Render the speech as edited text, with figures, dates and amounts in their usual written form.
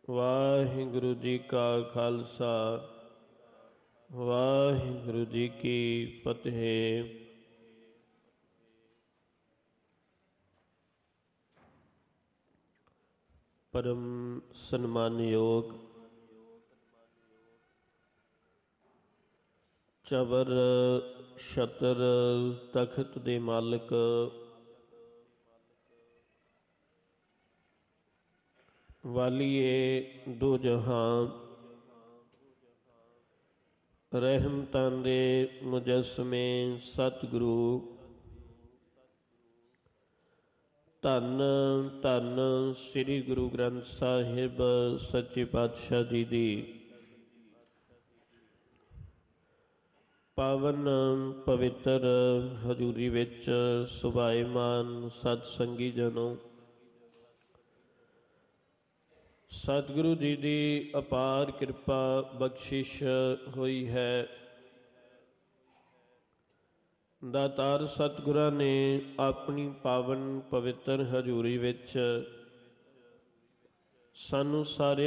ਵਾਹਿਗੁਰੂ ਜੀ ਕਾ ਖਾਲਸਾ ਵਾਹਿਗੁਰੂ ਜੀ ਕੀ ਫਤਿਹ। ਪਰਮ ਸਨਮਾਨਯੋਗ ਚਬਰ ਛਤਰ ਤਖਤ ਦੇ ਮਾਲਕ ਵਾਲੀਏ ਦੋ ਜਹਾਂ, ਰਹਿਮਤਾਂ ਦੇ ਮੁਜੱਸਮੇ ਸਤਿਗੁਰੂ, ਧੰਨ ਧੰਨ ਸ੍ਰੀ ਗੁਰੂ ਗ੍ਰੰਥ ਸਾਹਿਬ ਸੱਚੇ ਪਾਤਸ਼ਾਹ ਜੀ ਦੀ ਪਾਵਨ ਪਵਿੱਤਰ ਹਜ਼ੂਰੀ ਵਿੱਚ ਸੁਭਾਏਮਾਨ ਸਤ ਸੰਗੀ ਜਨੋ, ਸਤਿਗੁਰੂ ਜੀ ਦੀ ਅਪਾਰ ਕਿਰਪਾ ਬਖਸ਼ਿਸ਼ ਹੋਈ ਹੈ। ਦਾਤਾਰ ਸਤਿਗੁਰਾਂ ਨੇ ਆਪਣੀ ਪਾਵਨ ਪਵਿੱਤਰ ਹਜ਼ੂਰੀ ਵਿੱਚ ਸਾਨੂੰ ਸਾਰੇ